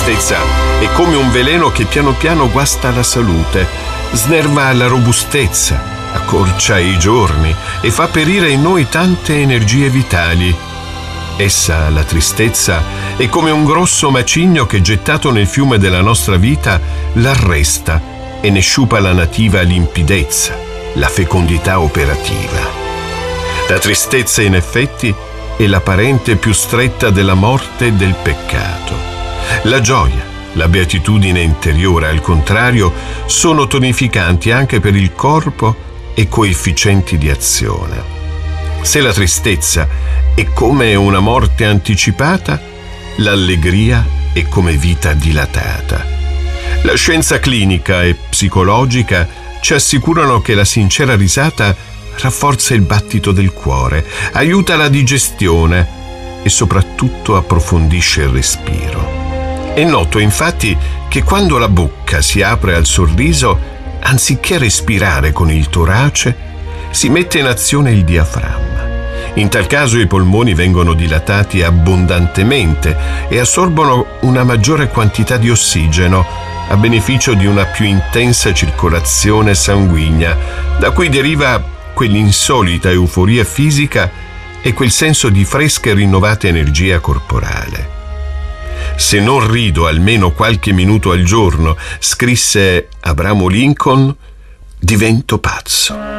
tristezza è come un veleno che piano piano guasta la salute, snerva la robustezza, accorcia i giorni e fa perire in noi tante energie vitali. Essa, la tristezza, è come un grosso macigno che, gettato nel fiume della nostra vita, l'arresta e ne sciupa la nativa limpidezza, la fecondità operativa. La tristezza, in effetti, è la parente più stretta della morte e del peccato. La gioia, la beatitudine interiore, al contrario, sono tonificanti anche per il corpo e coefficienti di azione. Se la tristezza è come una morte anticipata, l'allegria è come vita dilatata. La scienza clinica e psicologica ci assicurano che la sincera risata rafforza il battito del cuore, aiuta la digestione e soprattutto approfondisce il respiro. È noto infatti che quando la bocca si apre al sorriso, anziché respirare con il torace, si mette in azione il diaframma. In tal caso i polmoni vengono dilatati abbondantemente e assorbono una maggiore quantità di ossigeno a beneficio di una più intensa circolazione sanguigna, da cui deriva quell'insolita euforia fisica e quel senso di fresca e rinnovata energia corporale. Se non rido almeno qualche minuto al giorno, scrisse Abramo Lincoln, divento pazzo.